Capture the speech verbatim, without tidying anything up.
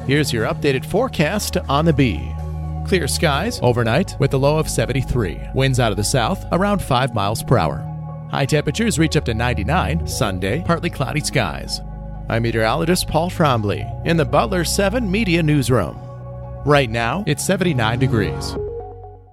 Here's your updated forecast on the Bee. Clear skies overnight with a low of seventy-three. Winds out of the south around five miles per hour. High temperatures reach up to ninety-nine. Sunday, partly cloudy skies. I'm meteorologist Paul Trombley in the Butler seven Media Newsroom. Right now, it's seventy-nine degrees.